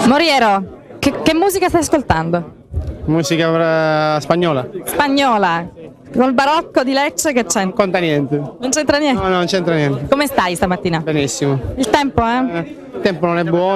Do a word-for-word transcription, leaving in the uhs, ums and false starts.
Moriero, che, che musica stai ascoltando? Musica eh, spagnola. Spagnola, col barocco di Lecce che c'è? Non conta niente. Non c'entra niente? No, no, non c'entra niente. Come stai stamattina? Benissimo. Il tempo, eh? Eh, il tempo non è buono.